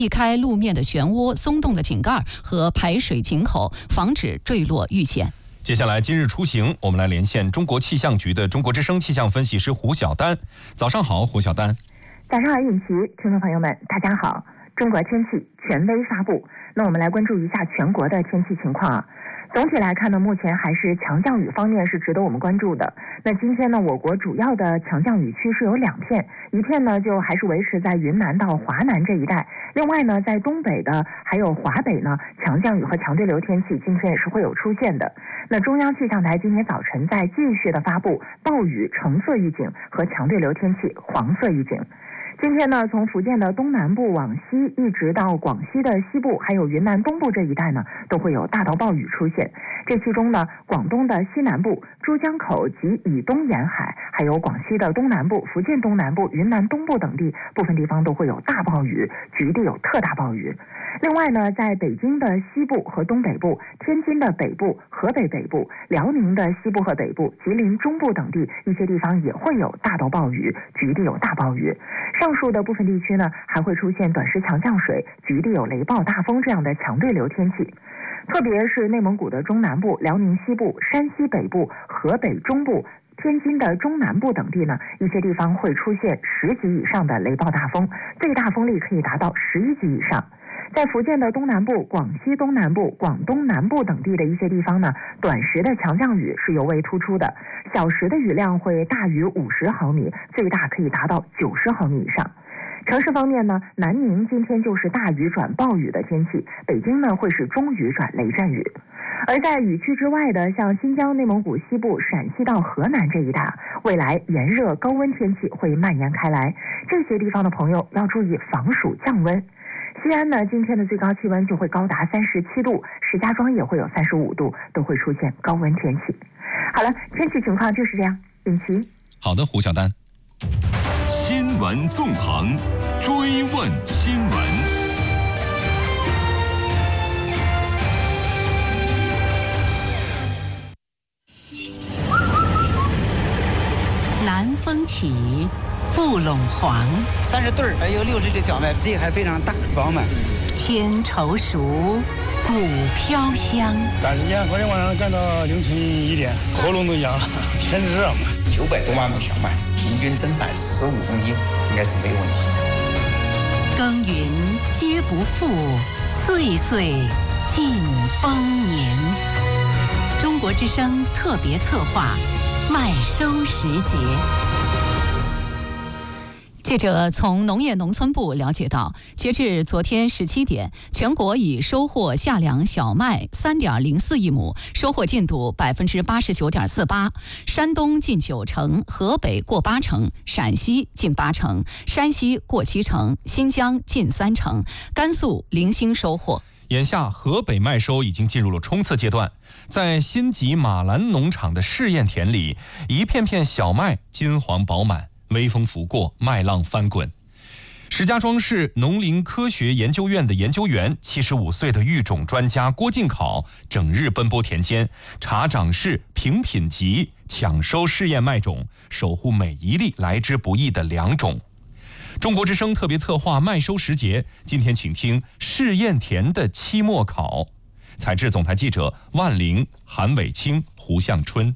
避开路面的漩涡、松动的井盖和排水井口，防止坠落遇险。 接下来今日出行，我们来连线中国气象局的中国之声气象分析师胡晓丹。早上好，胡晓丹。 早上好，尹奇，听众朋友们，大家好。中国天气权威发布，那我们来关注一下全国的天气情况啊。总体来看呢，目前还是强降雨方面是值得我们关注的。那今天呢，我国主要的强降雨区是有2片，一片呢就还是维持在云南到华南这一带，另外呢，在东北的还有华北呢，强降雨和强对流天气今天也是会有出现的。那中央气象台今天早晨在继续的发布暴雨橙色预警和强对流天气黄色预警。今天呢，从福建的东南部往西，一直到广西的西部，还有云南东部这一带呢，都会有大到暴雨出现。这其中呢，广东的西南部、珠江口及以东沿海，还有广西的东南部、福建东南部、云南东部等地，部分地方都会有大暴雨，局地有特大暴雨。另外呢，在北京的西部和东北部、天津的北部、河北北部、辽宁的西部和北部、吉林中部等地一些地方也会有大到暴雨，局地有大暴雨。上述的部分地区呢，还会出现短时强降水、局地有雷暴大风这样的强对流天气。特别是内蒙古的中南部、辽宁西部、山西北部、河北中部、天津的中南部等地呢，一些地方会出现10级以上的雷暴大风，最大风力可以达到11级以上。在福建的东南部、广西东南部、广东南部等地的一些地方呢，短时的强降雨是尤为突出的，小时的雨量会大于50毫米，最大可以达到90毫米以上。城市方面呢，南宁今天就是大雨转暴雨的天气，北京呢会是中雨转雷阵雨。而在雨区之外的，像新疆、内蒙古西部、陕西到河南这一带，未来炎热高温天气会蔓延开来，这些地方的朋友要注意防暑降温。西安呢，今天的最高气温就会高达37度，石家庄也会有35度，都会出现高温天气。好了，天气情况就是这样。尹奇， 好的，胡晓丹。 新闻纵横，追问新闻。 南风起，富陇黄 ，30对儿，有60个小麦，地还非常大饱满。 千愁熟，谷飘香。 赶时间，昨天晚上干到凌晨1点，喉咙都痒了，天热嘛。 900多万亩小麦，平均增产15公斤，应该是没有问题。 耕耘皆不负，岁岁尽丰年。中国之声特别策划，麦收时节。 记者从农业农村部了解到，截至昨天17点，全国已收获夏粮小麦3.04亿亩，收获进度89.48%，山东近90%，河北过80%，陕西近80%，山西过70%，新疆近30%，甘肃零星收获。 眼下河北麦收已经进入了冲刺阶段，在新集马兰农场的试验田里，一片片小麦金黄饱满，微风拂过，麦浪翻滚。石家庄市农林科学研究院的研究员75岁的育种专家郭进考整日奔波田间，查长势、评品级，抢收试验麦种，守护每一粒来之不易的良种。中国之声特别策划麦收时节，今天请听试验田的期末考。采制总台记者万玲、韩伟清、胡向春。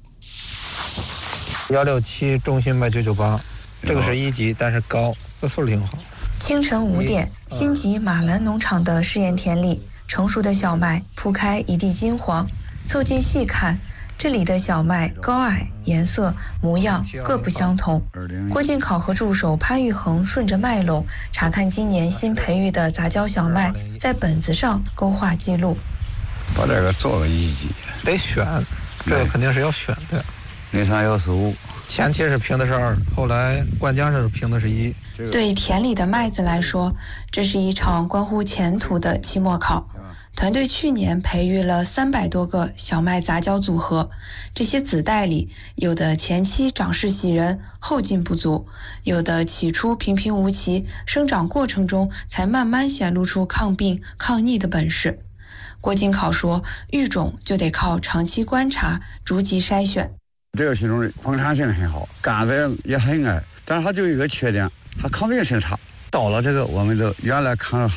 167中心麦998，这个是1级，但是高，这数挺好。 清晨5点，新集马兰农场的试验田里，成熟的小麦铺开一地金黄。凑近细看，这里的小麦高矮、颜色、模样各不相同。郭进考和助手潘玉恒顺着麦垄查看今年新培育的杂交小麦，在本子上勾画记录。 把这个做个1级， 得选，这个肯定是要选的。 0315， 前期是评的是2，后来灌浆是评的是1。 对田里的麦子来说，这是一场关乎前途的期末考。团队去年培育了300多个小麦杂交组合，这些子代里，有的前期长势喜人，后劲不足；有的起初平平无奇，生长过程中才慢慢显露出抗病、抗逆的本事。郭进考说，育种就得靠长期观察，逐级筛选。 这个品种丰产性很好，杆子也很矮，但是它就有一个缺点，它抗病性差。到了这个我们的原来看着